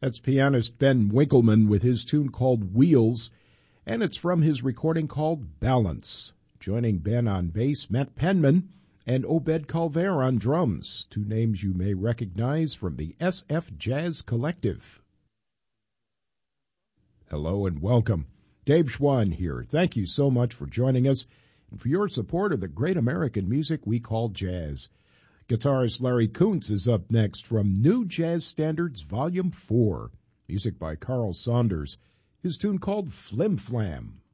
That's pianist Ben Winkleman with his tune called Wheels, and it's from his recording called Balance. Joining Ben on bass, Matt Penman, and Obed Calver on drums, two names you may recognize from the SF Jazz Collective. Hello and welcome. Dave Schwann here. Thank you so much for joining us and for your support of the great American music we call jazz. Guitarist Larry Kuntz is up next from New Jazz Standards Volume 4, music by Carl Saunders, his tune called Flim Flam.